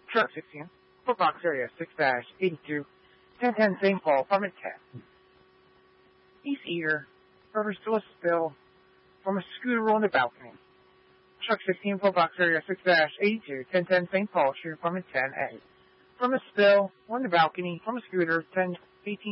Truck 16, for box area 6-82, 1010 St. Paul, apartment 10. East Eater refers to a spill from a scooter on the balcony. Truck 16, for box area 6-82, 1010 St. Paul Street, apartment 10A. From a spill on the balcony from a scooter, 1018